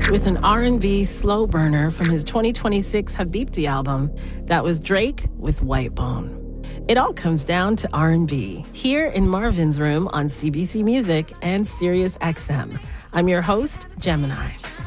with an R&B slow burner from his 2026 Habibti album. That was Drake with White Bone. It all comes down to R&B, here in Marvin's Room on CBC Music and Sirius XM. I'm your host, Gemini.